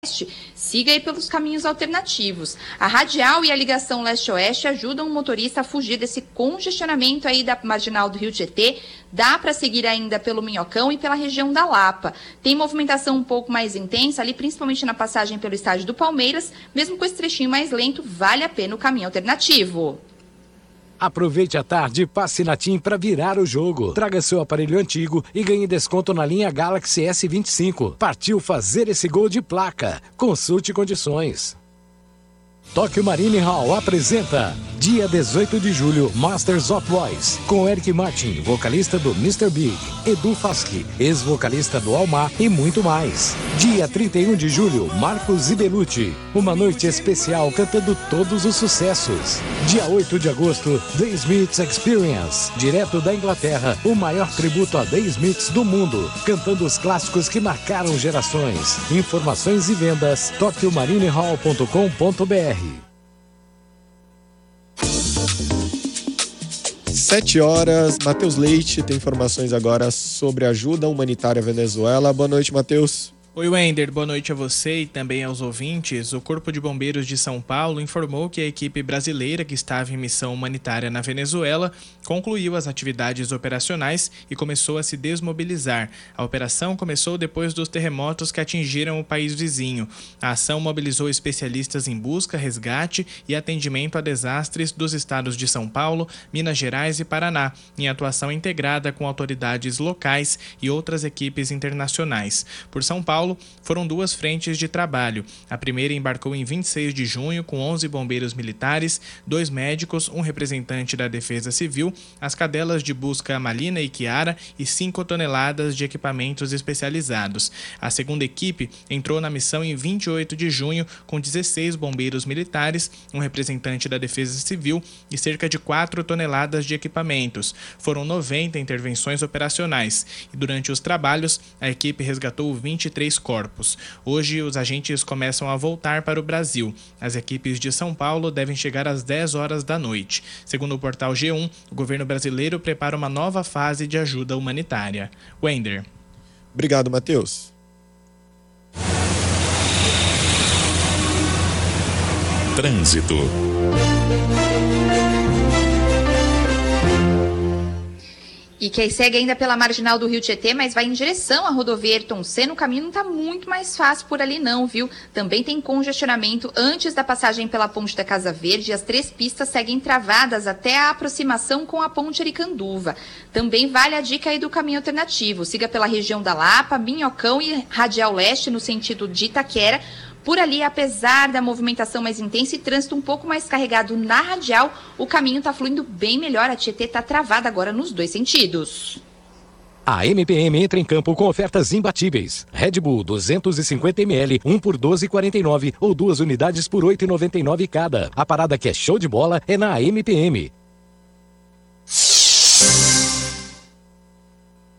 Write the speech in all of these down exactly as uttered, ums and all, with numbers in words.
siga aí pelos caminhos alternativos. A radial e a ligação leste-oeste ajudam o motorista a fugir desse congestionamento aí da marginal do Rio Tietê. Dá para seguir ainda pelo Minhocão e pela região da Lapa. Tem movimentação um pouco mais intensa ali, principalmente na passagem pelo estádio do Palmeiras. Mesmo com esse trechinho mais lento, vale a pena o caminho alternativo. Aproveite a tarde e passe na TIM para virar o jogo. Traga seu aparelho antigo e ganhe desconto na linha Galaxy S vinte e cinco. Partiu fazer esse gol de placa. Consulte condições. Tóquio Marine Hall apresenta dia dezoito de julho Masters of Voice com Eric Martin, vocalista do mister Big, Edu Faschi, ex-vocalista do Almar e muito mais. Dia trinta e um de julho Marcos Ibelucci, uma noite especial cantando todos os sucessos. Dia oito de agosto The Smiths Experience, direto da Inglaterra, o maior tributo a The Smiths do mundo, cantando os clássicos que marcaram gerações. Informações e vendas tóquio marine hall ponto com ponto br. Sete horas, Matheus Leite tem informações agora sobre ajuda humanitária à Venezuela. Boa noite, Matheus. Oi, Wender, boa noite a você e também aos ouvintes. O Corpo de Bombeiros de São Paulo informou que a equipe brasileira que estava em missão humanitária na Venezuela concluiu as atividades operacionais e começou a se desmobilizar. A operação começou depois dos terremotos que atingiram o país vizinho. A ação mobilizou especialistas em busca, resgate e atendimento a desastres dos estados de São Paulo, Minas Gerais e Paraná, em atuação integrada com autoridades locais e outras equipes internacionais. Por São Paulo, foram duas frentes de trabalho. A primeira embarcou em vinte e seis de junho com onze bombeiros militares, dois médicos, um representante da Defesa Civil, as cadelas de busca Malina e Kiara e cinco toneladas de equipamentos especializados. A segunda equipe entrou na missão em vinte e oito de junho com dezesseis bombeiros militares, um representante da Defesa Civil e cerca de quatro toneladas de equipamentos. Foram noventa intervenções operacionais e durante os trabalhos a equipe resgatou vinte e três corpos. Hoje, os agentes começam a voltar para o Brasil. As equipes de São Paulo devem chegar às dez horas da noite. Segundo o portal G um, o governo brasileiro prepara uma nova fase de ajuda humanitária. Wender. Obrigado, Matheus. Trânsito. E que aí segue ainda pela marginal do Rio Tietê, mas vai em direção à rodovia Ayrton Senna. O caminho não está muito mais fácil por ali não, viu? Também tem congestionamento antes da passagem pela ponte da Casa Verde. As três pistas seguem travadas até a aproximação com a ponte Aricanduva. Também vale a dica aí do caminho alternativo. Siga pela região da Lapa, Minhocão e Radial Leste no sentido de Itaquera. Por ali, apesar da movimentação mais intensa e trânsito um pouco mais carregado na radial, o caminho está fluindo bem melhor. A Tietê está travada agora nos dois sentidos. A M P M entra em campo com ofertas imbatíveis. Red Bull duzentos e cinquenta mililitros, um por doze reais e quarenta e nove ou duas unidades por oito reais e noventa e nove cada. A parada que é show de bola é na M P M.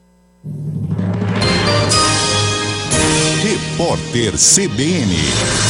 Repórter C B N.